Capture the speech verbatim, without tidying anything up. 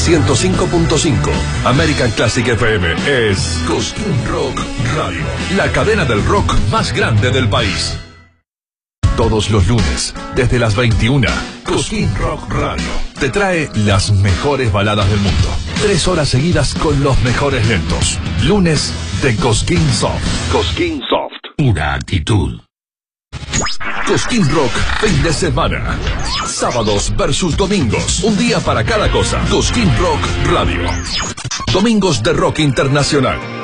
ciento cinco punto cinco. American Classic F M es Cosquín Rock Radio, la cadena del rock más grande del país. Todos los lunes, desde las veintiuna, Cosquín Rock Radio te trae las mejores baladas del mundo. Tres horas seguidas con los mejores lentos. Lunes de Cosquín Soft. Cosquín Soft. Pura actitud. Cosquín Rock, fin de semana. Sábados versus domingos. Un día para cada cosa. Cosquín Rock Radio. Domingos de rock internacional.